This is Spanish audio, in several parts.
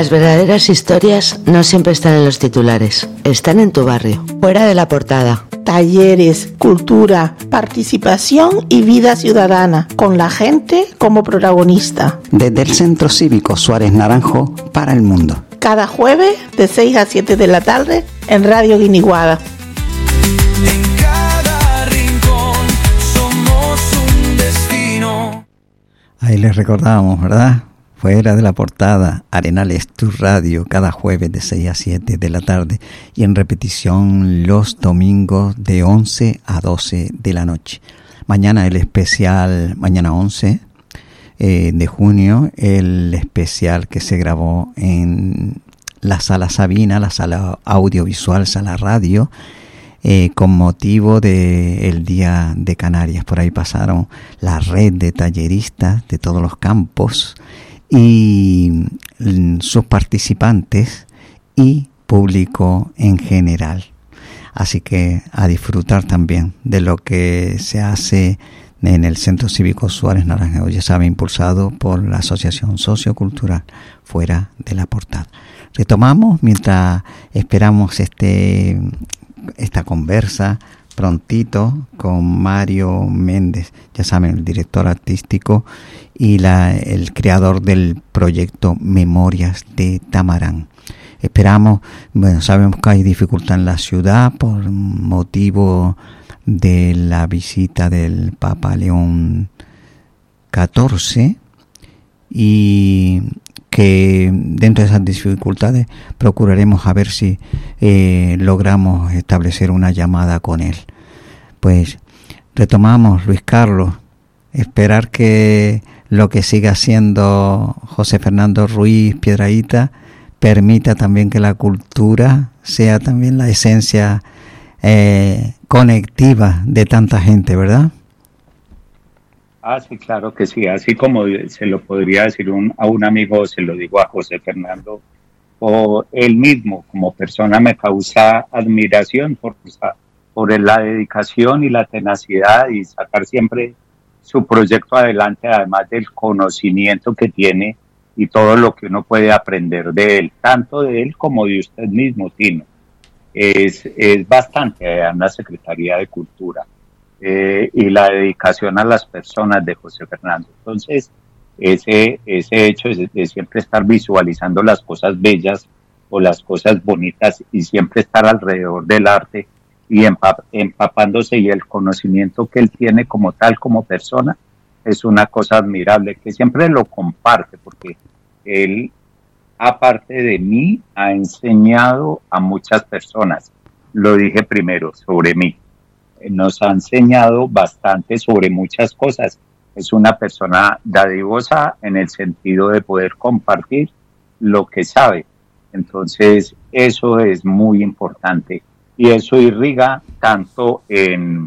Las verdaderas historias no siempre están en los titulares, están en tu barrio, fuera de la portada. Talleres, cultura, participación y vida ciudadana, con la gente como protagonista. Desde el Centro Cívico Suárez Naranjo para el mundo. Cada jueves de 6 a 7 de la tarde en Radio Guiniguada. En cada rincón somos un destino. Ahí les recordábamos, ¿verdad? Fuera de la portada, Arenales Tu Radio, cada jueves de 6 a 7 de la tarde y en repetición los domingos de 11 a 12 de la noche. Mañana el especial, mañana 11 de junio, el especial que se grabó en la Sala Sabina, la Sala Audiovisual, Sala Radio, con motivo del Día de Canarias. Por ahí pasaron la red de talleristas de todos los campos y sus participantes y público en general. Así que a disfrutar también de lo que se hace en el Centro Cívico Suárez Naranjo, ya sabe, impulsado por la Asociación Sociocultural Fuera de la Portada. Retomamos mientras esperamos esta conversa prontito con Mario Méndez, ya saben, el director artístico y el creador del proyecto Memorias de Tamarán. Esperamos, bueno, sabemos que hay dificultad en la ciudad por motivo de la visita del Papa León XIV y que dentro de esas dificultades procuraremos a ver si logramos establecer una llamada con él. Pues retomamos, Luis Carlos, esperar que lo que siga haciendo José Fernando Ruiz Piedrahita permita también que la cultura sea también la esencia conectiva de tanta gente, ¿verdad? Sí, claro que sí. Así como se lo podría decir a un amigo, se lo digo a José Fernando, o él mismo como persona me causa admiración por la dedicación y la tenacidad y sacar siempre su proyecto adelante, además del conocimiento que tiene y todo lo que uno puede aprender de él, tanto de él como de usted mismo, Tino. Es bastante en la Secretaría de Cultura. Y la dedicación a las personas de José Fernando. Entonces, ese hecho de siempre estar visualizando las cosas bellas o las cosas bonitas y siempre estar alrededor del arte y empapándose, y el conocimiento que él tiene como tal, como persona, es una cosa admirable, que siempre lo comparte, porque él, aparte de mí, ha enseñado a muchas personas. Lo dije primero, sobre mí. Nos ha enseñado bastante sobre muchas cosas. Es una persona dadivosa en el sentido de poder compartir lo que sabe. Entonces, eso es muy importante. Y eso irriga tanto en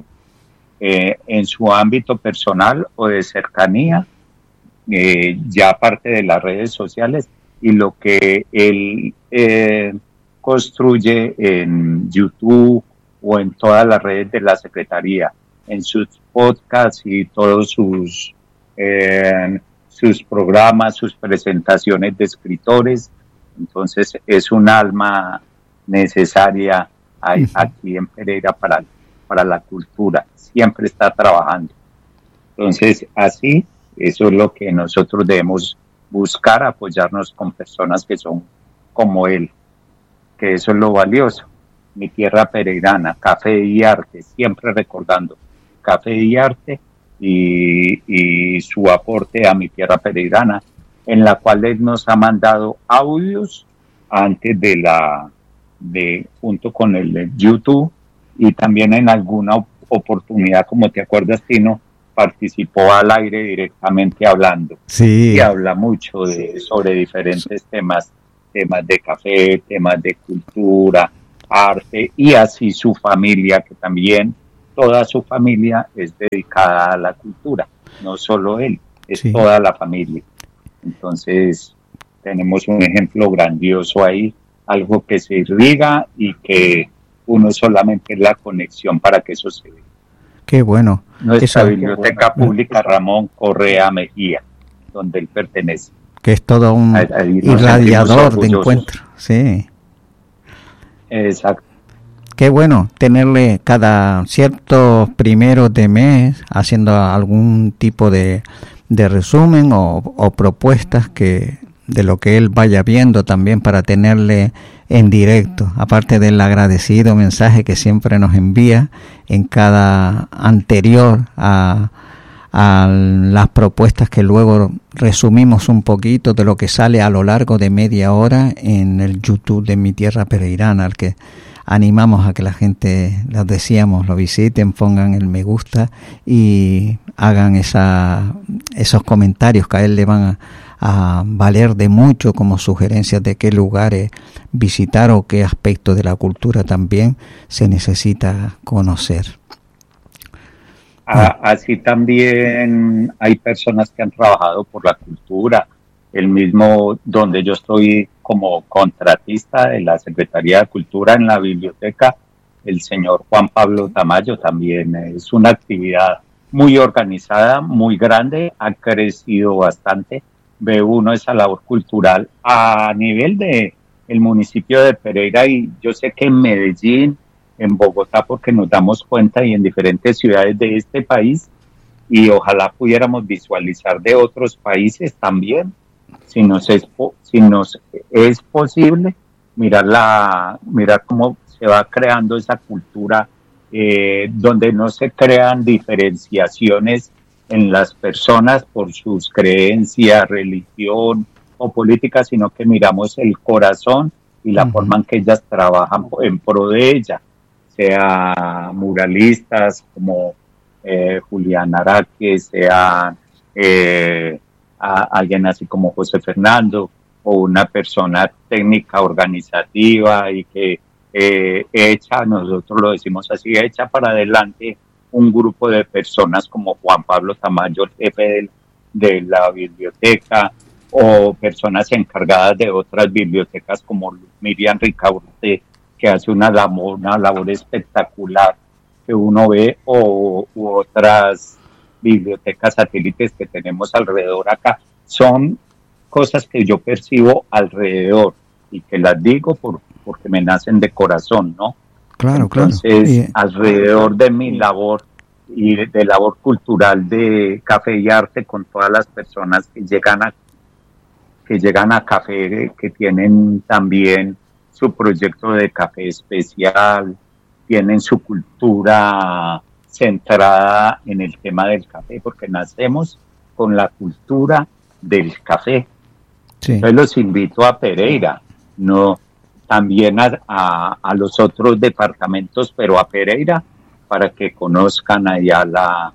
su ámbito personal o de cercanía, ya aparte de las redes sociales, y lo que él construye en YouTube o en todas las redes de la Secretaría, en sus podcasts y todos sus programas, sus presentaciones de escritores. Entonces es un alma necesaria aquí en Pereira para la cultura. Siempre está trabajando. Entonces así, eso es lo que nosotros debemos buscar, apoyarnos con personas que son como él, que eso es lo valioso. Mi tierra pereirana, café y arte, siempre recordando café y arte y su aporte a mi tierra pereirana, en la cual él nos ha mandado audios antes junto con el de YouTube, y también en alguna oportunidad, como te acuerdas, Tino, participó al aire directamente hablando. Sí. Y habla mucho sobre diferentes temas de café, temas de cultura, arte, y así su familia, que también toda su familia es dedicada a la cultura, no solo él, es sí, toda la familia. Entonces tenemos un ejemplo grandioso ahí, algo que se irriga y que uno solamente es la conexión para que eso se vea. Qué bueno. Nuestra biblioteca pública Ramón Correa Mejía, donde él pertenece. que es todo un irradiador de encuentro. Sí. Exacto. Qué bueno tenerle cada ciertos primeros de mes haciendo algún tipo de resumen o propuestas que de lo que él vaya viendo también para tenerle en directo, aparte del agradecido mensaje que siempre nos envía en cada anterior a las propuestas que luego resumimos un poquito de lo que sale a lo largo de media hora en el YouTube de Mi Tierra Pereirana, al que animamos a que la gente, les decíamos, lo visiten, pongan el me gusta y hagan esos comentarios que a él le van a valer de mucho como sugerencias de qué lugares visitar o qué aspectos de la cultura también se necesita conocer. Así también hay personas que han trabajado por la cultura. El mismo donde yo estoy como contratista de la Secretaría de Cultura en la biblioteca, el señor Juan Pablo Tamayo, también es una actividad muy organizada, muy grande, ha crecido bastante. Ve uno esa labor cultural a nivel de el municipio de Pereira, y yo sé que en Medellín, en Bogotá, porque nos damos cuenta, y en diferentes ciudades de este país, y ojalá pudiéramos visualizar de otros países también, si nos es posible, mirar cómo se va creando esa cultura, donde no se crean diferenciaciones en las personas por sus creencias, religión o política, sino que miramos el corazón y la forma en que ellas trabajan en pro de ella, sea muralistas como Julián Araque, sea alguien así como José Fernando, o una persona técnica organizativa y que echa, nosotros lo decimos así, echa para adelante un grupo de personas como Juan Pablo Tamayo, el jefe de la biblioteca, o personas encargadas de otras bibliotecas como Miriam Ricaurte, que hace una labor espectacular que uno ve, u otras bibliotecas satélites que tenemos alrededor acá. Son cosas que yo percibo alrededor y que las digo porque me nacen de corazón, ¿no? Claro, entonces, alrededor de mi labor y de labor cultural de Café y Arte, con todas las personas que llegan a Café, que tienen también su proyecto de café especial, tienen su cultura centrada en el tema del café, porque nacemos con la cultura del café. Sí. Entonces los invito a Pereira, no también a los otros departamentos, pero a Pereira, para que conozcan allá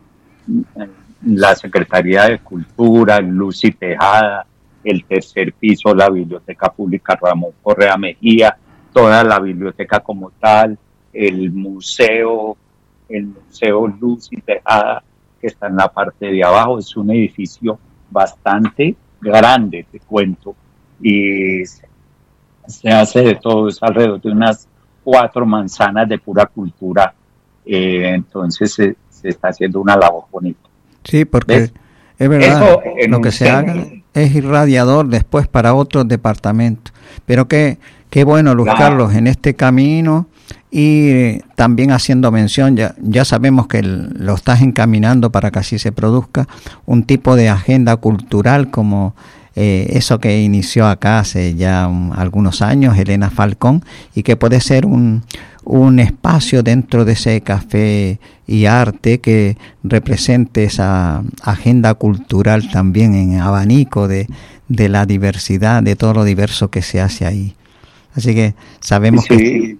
la Secretaría de Cultura, Lucy Tejada, el tercer piso, la Biblioteca Pública Ramón Correa Mejía, toda la biblioteca como tal, el museo Lucy Tejada, que está en la parte de abajo. Es un edificio bastante grande, te cuento, y se hace de todo, es alrededor de unas 4 manzanas de pura cultura, entonces se está haciendo una labor bonita. Sí, porque ¿ves? Es verdad, lo que se haga es irradiador después para otros departamentos, pero qué bueno, Luis Carlos, en este camino, y también haciendo mención, ya sabemos que lo estás encaminando para que así se produzca un tipo de agenda cultural como eso que inició acá hace ya algunos años Elena Falcón, y que puede ser un espacio dentro de ese Café y Arte que represente esa agenda cultural también en abanico de la diversidad, de todo lo diverso que se hace ahí. Así que sabemos que...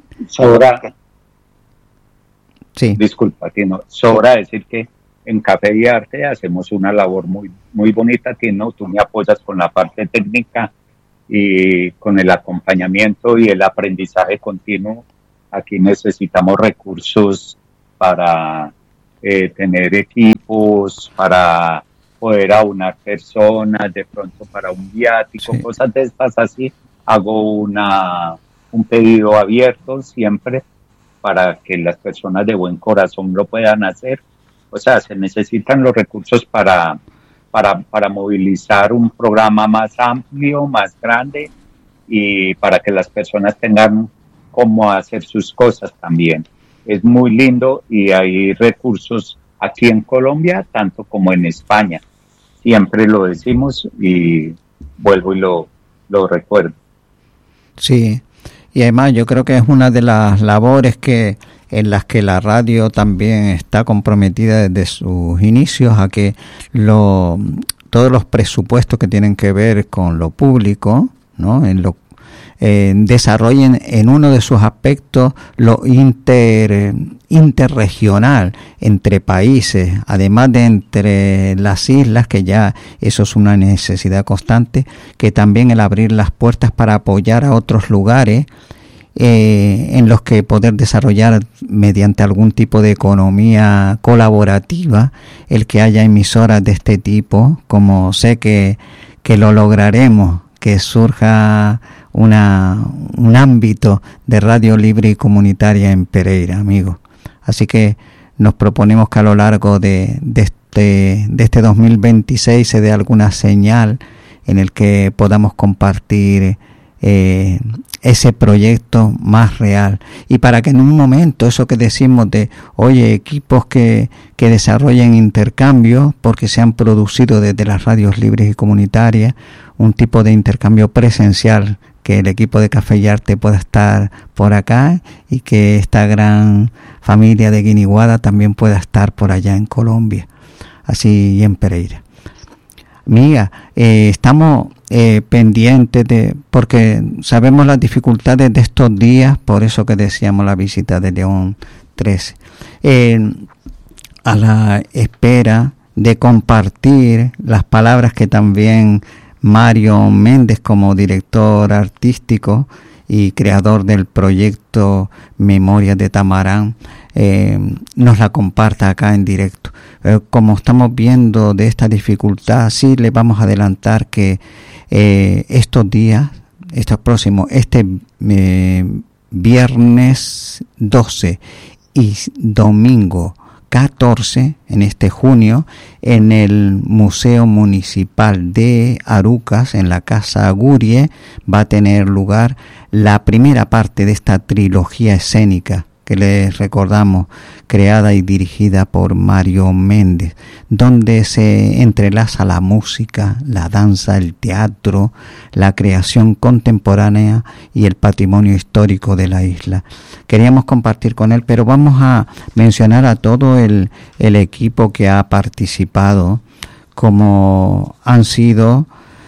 Sobra decir que en Café y Arte hacemos una labor muy, muy bonita. Tú me apoyas con la parte técnica y con el acompañamiento y el aprendizaje continuo. Aquí necesitamos recursos para tener equipos, para poder aunar personas, de pronto para un viático, sí. Cosas de estas así. Hago un pedido abierto siempre para que las personas de buen corazón lo puedan hacer. O sea, se necesitan los recursos para para movilizar un programa más amplio, más grande, y para que las personas tengan cómo hacer sus cosas también. Es muy lindo y hay recursos aquí en Colombia, tanto como en España. Siempre lo decimos y vuelvo y lo recuerdo. Sí, y además yo creo que es una de las labores en las que la radio también está comprometida desde sus inicios, a que todos los presupuestos que tienen que ver con lo público, ¿no?, desarrollen en uno de sus aspectos lo interregional entre países, además de entre las islas, que ya eso es una necesidad constante, que también el abrir las puertas para apoyar a otros lugares en los que poder desarrollar mediante algún tipo de economía colaborativa el que haya emisoras de este tipo, como sé que lo lograremos, que surja un ámbito de radio libre y comunitaria en Pereira, amigos. Así que nos proponemos que a lo largo de este 2026 se dé alguna señal en el que podamos compartir ese proyecto más real, y para que en un momento eso que decimos de equipos que desarrollen intercambios, porque se han producido desde las radios libres y comunitarias un tipo de intercambio presencial, que el equipo de Café y Arte pueda estar por acá y que esta gran familia de Guiniguada también pueda estar por allá en Colombia, así, y en Pereira. Amiga, estamos pendientes porque sabemos las dificultades de estos días, por eso que decíamos la visita de León XIII, a la espera de compartir las palabras que también Mario Méndez, como director artístico y creador del proyecto Memorias de Tamarán, nos la comparta acá en directo. Como estamos viendo de esta dificultad, sí le vamos a adelantar que estos días, este viernes 12 y domingo 14, en este junio, en el Museo Municipal de Arucas, en la Casa Gurie, va a tener lugar la primera parte de esta trilogía escénica que les recordamos, creada y dirigida por Mario Méndez, donde se entrelaza la música, la danza, el teatro, la creación contemporánea y el patrimonio histórico de la isla. Queríamos compartir con él, pero vamos a mencionar a todo el equipo que ha participado, como han sido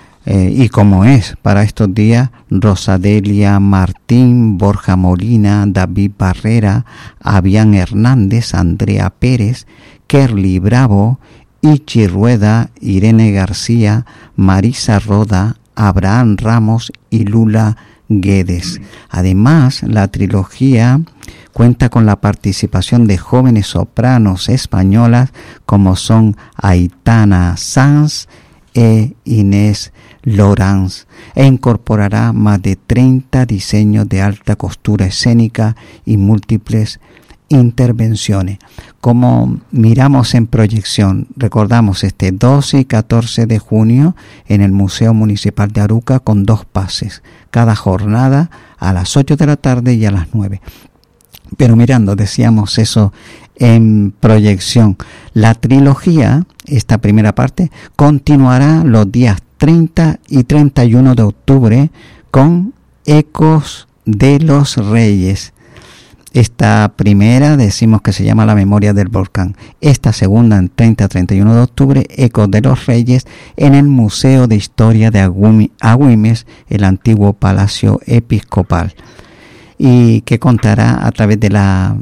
y como es para estos días: Rosadelia Martín, Borja Molina, David Barrera, Avian Hernández, Andrea Pérez, Kerly Bravo, Ichi Rueda, Irene García, Marisa Roda, Abraham Ramos y Lula Guedes. Además, la trilogía cuenta con la participación de jóvenes sopranos españolas como son Aitana Sanz e Inés Lorenz, e incorporará más de 30 diseños de alta costura escénica y múltiples intervenciones. Como miramos en proyección, recordamos este 12 y 14 de junio en el Museo Municipal de Aruca, con 2 pases, cada jornada a las 8 de la tarde y a las 9. Pero mirando, decíamos eso en proyección, la trilogía, esta primera parte, continuará los días 30 y 31 de octubre con Ecos de los Reyes. Esta primera decimos que se llama La Memoria del Volcán. Esta segunda, en 30 y 31 de octubre, Ecos de los Reyes, en el Museo de Historia de Agüimes, el antiguo Palacio Episcopal, y que contará a través de la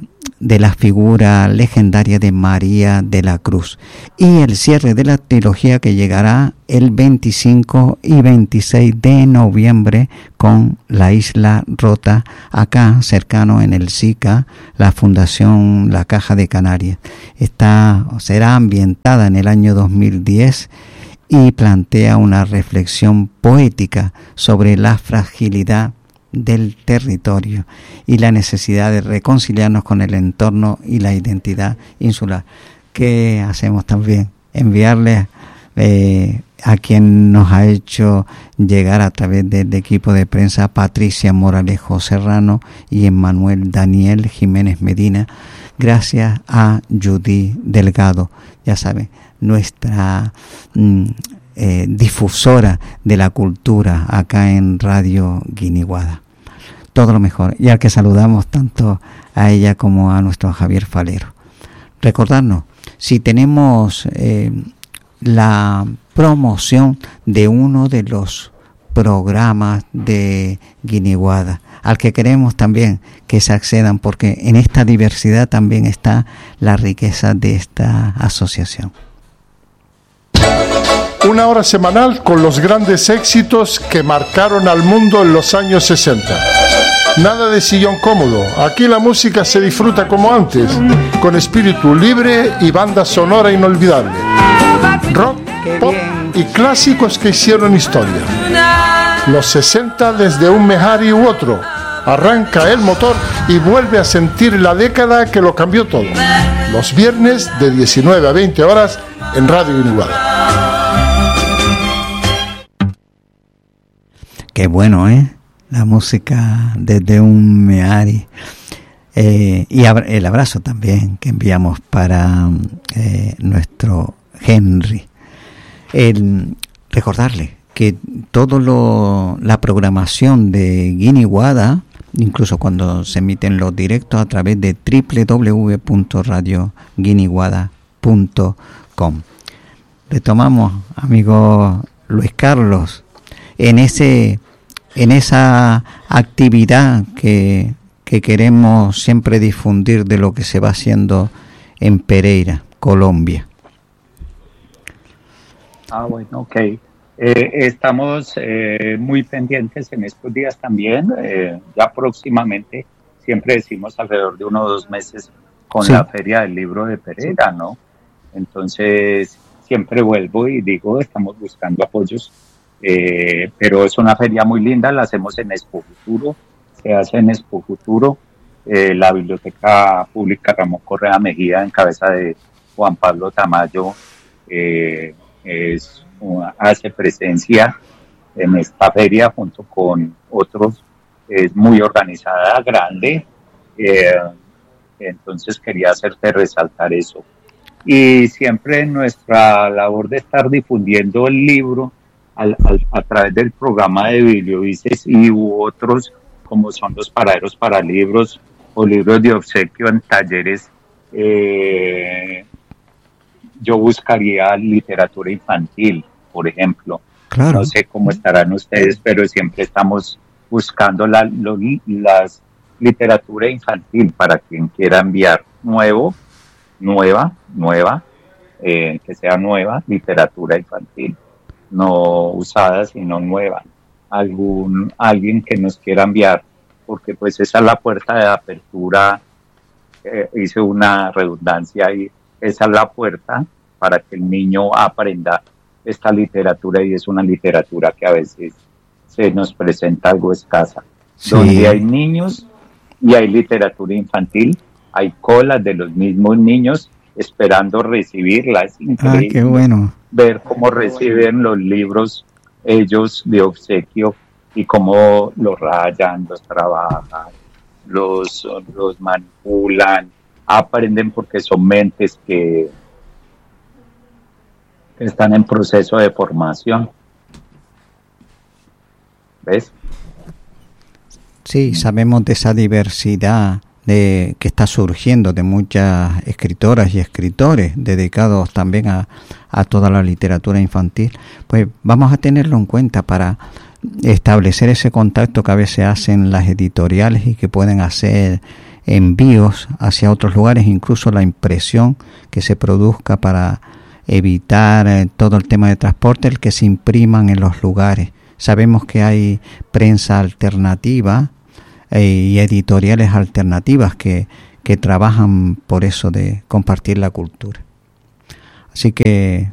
figura legendaria de María de la Cruz, y el cierre de la trilogía, que llegará el 25 y 26 de noviembre con La Isla Rota, acá cercano en el SICA, la Fundación La Caja de Canarias. Será ambientada en el año 2010 y plantea una reflexión poética sobre la fragilidad del territorio y la necesidad de reconciliarnos con el entorno y la identidad insular. ¿Qué hacemos también? Enviarles a quien nos ha hecho llegar a través del equipo de prensa Patricia Moralejo Serrano y Emmanuel Daniel Jiménez Medina. Gracias a Judy Delgado, ya saben, nuestra difusora de la cultura acá en Radio Guiniguada. Todo lo mejor, y al que saludamos tanto a ella como a nuestro Javier Falero. Recordarnos, si tenemos la promoción de uno de los programas de Guiniguada, al que queremos también que se accedan, porque en esta diversidad también está la riqueza de esta asociación. Una hora semanal con los grandes éxitos que marcaron al mundo en los años 60. Nada de sillón cómodo, aquí la música se disfruta como antes, con espíritu libre y banda sonora inolvidable. Rock, pop y clásicos que hicieron historia. Los 60 desde un Mehari u otro. Arranca el motor y vuelve a sentir la década que lo cambió todo. Los viernes de 19 a 20 horas en Radio Guiniguada. Qué bueno, la música desde un Mehari. Y el abrazo también que enviamos para nuestro Henry. Recordarle que la programación de Guiniguada, incluso cuando se emiten los directos a través de www.radioguiniguada.com. Retomamos, amigo Luis Carlos, en esa actividad que queremos siempre difundir de lo que se va haciendo en Pereira, Colombia. Bueno, ok. Estamos muy pendientes en estos días también. Ya próximamente, siempre decimos alrededor de 1 o 2 meses, con la Feria del Libro de Pereira, ¿no? Entonces, siempre vuelvo y digo, estamos buscando apoyos, pero es una feria muy linda, la hacemos en Expo Futuro, se hace en Expo Futuro, la Biblioteca Pública Ramón Correa Mejía, en cabeza de Juan Pablo Tamayo, hace presencia en esta feria junto con otros. Es muy organizada, grande, entonces quería hacerte resaltar eso. Y siempre nuestra labor de estar difundiendo el libro a través del programa de Bibliovices y otros, como son los paraderos para libros o libros de obsequio en talleres. Yo buscaría literatura infantil, por ejemplo. Claro. No sé cómo estarán ustedes, pero siempre estamos buscando la literatura infantil para quien quiera enviar nueva, que sea nueva, literatura infantil, no usada, sino nueva. Alguien que nos quiera enviar, porque pues esa es la puerta de apertura, hice una redundancia ahí. Esa es la puerta para que el niño aprenda esta literatura, y es una literatura que a veces se nos presenta algo escasa. Sí. Donde hay niños y hay literatura infantil, hay colas de los mismos niños esperando recibirla. Es increíble qué bueno ver cómo reciben los libros ellos de obsequio y cómo los rayan, los trabajan, los manipulan, aprenden, porque son mentes que están en proceso de formación. ¿Ves? Sí, sabemos de esa diversidad que está surgiendo de muchas escritoras y escritores dedicados también a toda la literatura infantil. Pues vamos a tenerlo en cuenta para establecer ese contacto que a veces hacen las editoriales y que pueden hacer envíos hacia otros lugares, incluso la impresión que se produzca para evitar todo el tema de transporte, el que se impriman en los lugares. Sabemos que hay prensa alternativa y editoriales alternativas que trabajan por eso de compartir la cultura. Así que,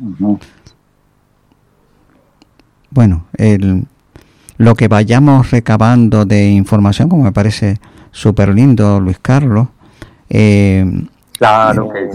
bueno, lo que vayamos recabando de información, como me parece súper lindo, Luis Carlos, claro que sí.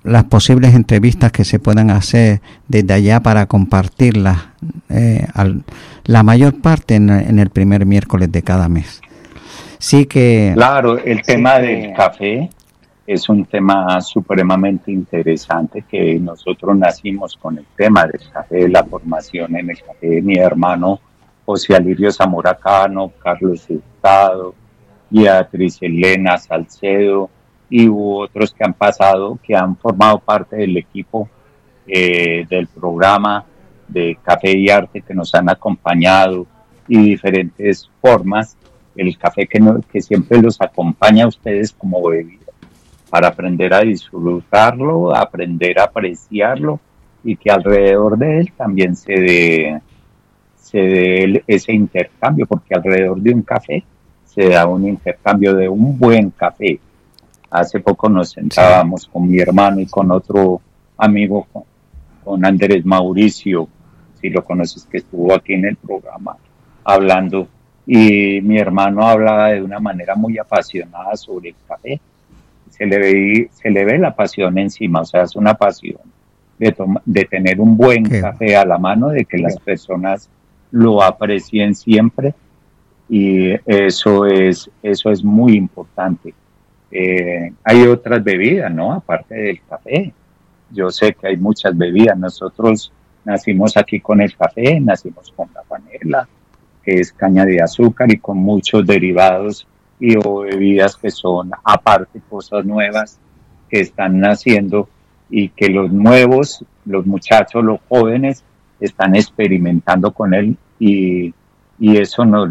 las posibles entrevistas que se puedan hacer desde allá para compartirlas la mayor parte en el primer miércoles de cada mes. Sí que... Claro, el tema del café es un tema supremamente interesante, que nosotros nacimos con el tema del café, la formación en el café. Mi hermano José Alirio Zamora Cano, Carlos Hurtado, Beatriz Elena Salcedo, y hubo otros que han pasado, que han formado parte del equipo del programa de Café y Arte, que nos han acompañado, y diferentes formas. El café que siempre los acompaña a ustedes como bebida, para aprender a disfrutarlo, aprender a apreciarlo, y que alrededor de él también se dé ese intercambio, porque alrededor de un café se da un intercambio de un buen café. Hace poco nos sentábamos con mi hermano y con otro amigo, con Andrés Mauricio, si lo conoces, que estuvo aquí en el programa hablando, y mi hermano hablaba de una manera muy apasionada sobre el café. Se le ve la pasión encima, o sea, es una pasión de tener un buen café a la mano, de que las personas lo aprecien siempre, y eso es muy importante. Hay otras bebidas, ¿no? Aparte del café. Yo sé que hay muchas bebidas. Nosotros nacimos aquí con el café, nacimos con la panela, que es caña de azúcar, y con muchos derivados y o bebidas que son aparte, cosas nuevas que están naciendo, y que los muchachos, los jóvenes, están experimentando con él, y eso nos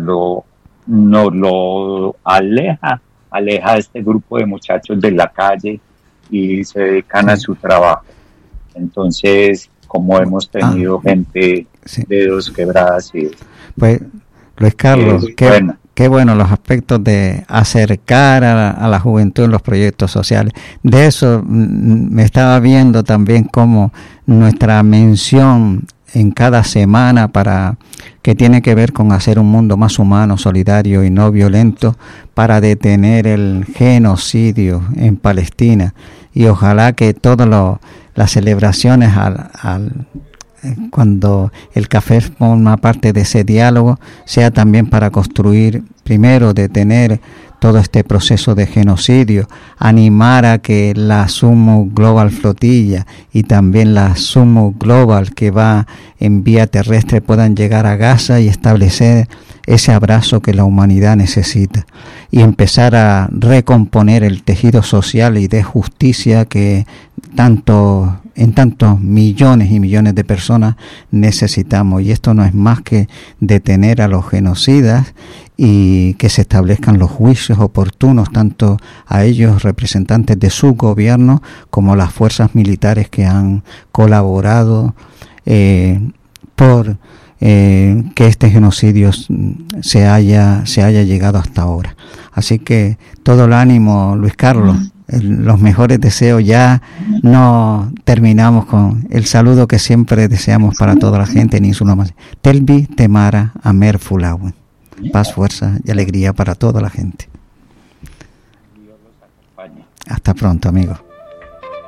lo aleja de este grupo de muchachos de la calle, y se dedican a su trabajo. Entonces, como hemos tenido gente de Dos Quebradas, y pues Luis Carlos, qué bueno los aspectos de acercar a la juventud en los proyectos sociales. De eso me estaba viendo también como nuestra mención en cada semana que tiene que ver con hacer un mundo más humano, solidario y no violento, para detener el genocidio en Palestina. Y ojalá que todas las celebraciones cuando el café forma parte de ese diálogo, sea también para construir, primero, detener todo este proceso de genocidio, animar a que la Sumo Global Flotilla y también la Sumo Global que va en vía terrestre puedan llegar a Gaza y establecer ese abrazo que la humanidad necesita, y empezar a recomponer el tejido social y de justicia que en tantos millones y millones de personas necesitamos. Y esto no es más que detener a los genocidas y que se establezcan los juicios oportunos, tanto a ellos, representantes de su gobierno, como a las fuerzas militares que han colaborado por que este genocidio se haya llegado hasta ahora. Así que todo el ánimo, Luis Carlos, los mejores deseos. Ya no terminamos con el saludo que siempre deseamos para toda la gente en Insula. Telbi Temara Amer Fulawen. Paz, fuerza y alegría para toda la gente. Hasta pronto, amigo.